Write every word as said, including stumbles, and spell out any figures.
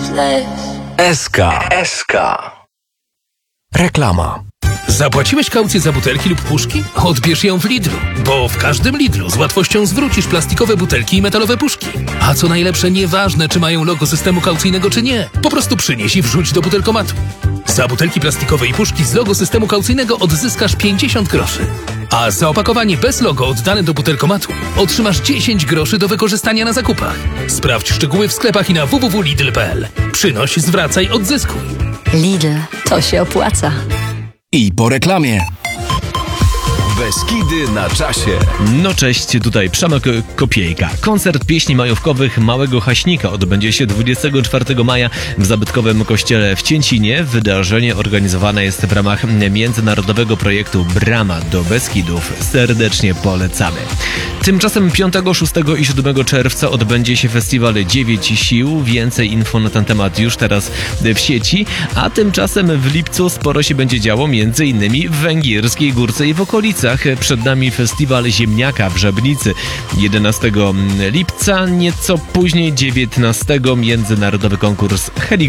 S K. S K. Reklama. Zapłaciłeś kaucję za butelki lub puszki? Odbierz ją w Lidlu, bo w każdym Lidlu z łatwością zwrócisz plastikowe butelki i metalowe puszki. A co najlepsze, nieważne czy mają logo systemu kaucyjnego czy nie, po prostu przynieś i wrzuć do butelkomatu. Za butelki plastikowe i puszki z logo systemu kaucyjnego odzyskasz pięćdziesiąt groszy. A za opakowanie bez logo oddane do butelkomatu otrzymasz dziesięć groszy do wykorzystania na zakupach. Sprawdź szczegóły w sklepach i na w w w kropka lidl kropka p l. Przynoś, zwracaj, odzyskuj. Lidl, to się opłaca. I po reklamie. Beskidy na czasie. No cześć, tutaj Przemek Kopiejka. Koncert pieśni majówkowych Małego Haśnika odbędzie się dwudziestego czwartego maja w zabytkowym kościele w Cięcinie. Wydarzenie organizowane jest w ramach międzynarodowego projektu Brama do Beskidów. Serdecznie polecamy. Tymczasem piątego, szóstego i siódmego czerwca odbędzie się festiwal Dziewięć Sił. Więcej info na ten temat już teraz w sieci. A tymczasem w lipcu sporo się będzie działo, między innymi w Węgierskiej Górce i w okolicach. Przed nami festiwal ziemniaka w Żabnicy jedenastego lipca, nieco później dziewiętnastego międzynarodowy konkurs helikopterów.